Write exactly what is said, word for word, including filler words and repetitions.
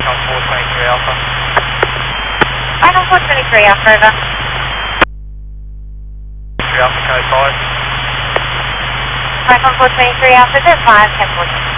on four twenty-three Alpha. Back on four twenty-three Alpha, over. three Alpha, code five. Back on four twenty-three Alpha, zero five, ten fourteen.